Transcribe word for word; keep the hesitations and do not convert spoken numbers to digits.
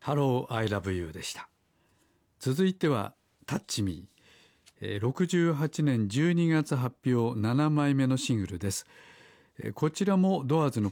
ハロー I love you でした。続いてはタッチミー、ろくじゅうはちねんじゅうにがつ発表ななまいめのシングルです。こちらもドアーズの